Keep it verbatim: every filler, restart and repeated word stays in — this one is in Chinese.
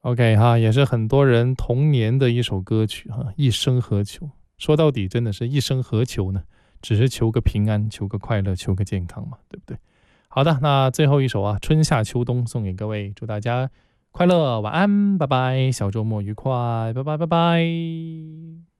OK 哈，也是很多人童年的一首歌曲哈，一生何求？说到底，真的是一生何求呢？只是求个平安，求个快乐，求个健康嘛，对不对？好的，那最后一首啊，春夏秋冬送给各位，祝大家快乐，晚安，拜拜，小周末愉快，拜拜，拜拜。